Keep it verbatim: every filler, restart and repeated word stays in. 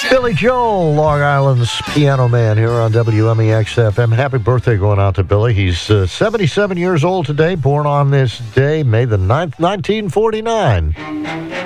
Billy Joel, Long Island's piano man here on W M E X F M. Happy birthday going out to Billy. He's uh, seventy-seven years old today, born on this day, May the ninth, nineteen forty-nine.